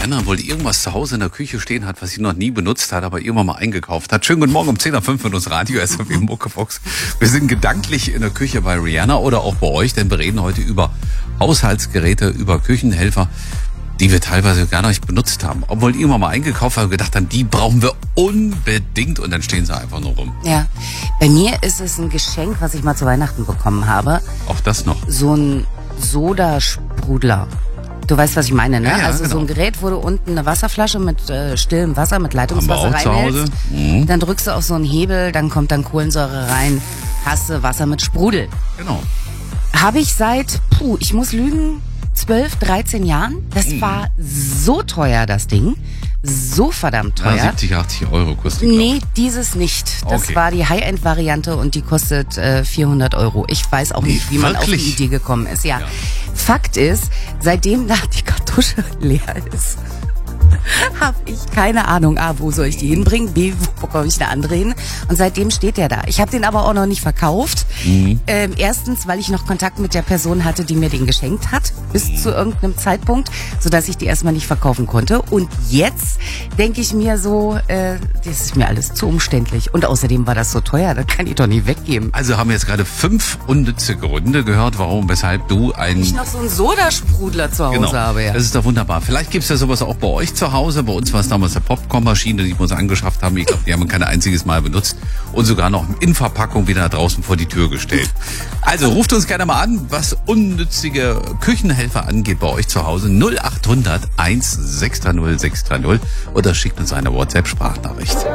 Rihanna wohl irgendwas zu Hause in der Küche stehen hat, was sie noch nie benutzt hat, aber irgendwann mal eingekauft hat. Schönen guten Morgen um 10:05 Uhr mit uns Radio SFW Muckefuchs. Wir sind gedanklich in der Küche bei Rihanna oder auch bei euch, denn wir reden heute über Haushaltsgeräte, über Küchenhelfer, die wir teilweise gar nicht benutzt haben. Obwohl irgendwann mal eingekauft haben und gedacht haben, die brauchen wir unbedingt und dann stehen sie einfach nur rum. Ja, bei mir ist es ein Geschenk, was ich mal zu Weihnachten bekommen habe. Auch das noch. So ein Sodasprudler. Du weißt, was ich meine, ne? Ja, also genau. So ein Gerät, wo du unten eine Wasserflasche mit stillem Wasser, mit Leitungswasser Haben wir auch zu reinhältst. Hause. Dann drückst du auf so einen Hebel, dann kommt dann Kohlensäure rein, hast du Wasser mit Sprudel. Genau. Habe ich seit, ich muss lügen, 12, 13 Jahren. Das war so teuer, das Ding. So verdammt teuer. Ja, 70, 80 Euro kostet die. Nee, dieses nicht. Das Okay. war die High-End-Variante und die kostet 400 Euro. Ich weiß auch nicht, wie man auf die wirklich? Idee gekommen ist. Ja. Ja. Fakt ist, seitdem da die Kartusche leer ist, habe ich keine Ahnung, A, wo soll ich die hinbringen, B, wo bekomme ich eine andere hin. Und seitdem steht der da. Ich habe den aber auch noch nicht verkauft. Erstens, weil ich noch Kontakt mit der Person hatte, die mir den geschenkt hat, bis zu irgendeinem Zeitpunkt, sodass ich die erstmal nicht verkaufen konnte. Und jetzt denke ich mir so, das ist mir alles zu umständlich. Und außerdem war das so teuer, das kann ich doch nicht weggeben. Also haben wir jetzt gerade 5 unnütze Gründe gehört, warum, weshalb du Ich noch so einen Sodasprudler zu Hause habe, ja. Das ist doch wunderbar. Vielleicht gibt's ja sowas auch bei euch zu Hause. Bei uns war es damals eine Popcornmaschine, die wir uns angeschafft haben. Ich glaube, die haben wir kein einziges Mal benutzt und sogar noch in Verpackung wieder draußen vor die Tür gestellt. Also ruft uns gerne mal an, was unnützige Küchenhelfer angeht bei euch zu Hause. 0800 1630 630 oder schickt uns eine WhatsApp-Sprachnachricht.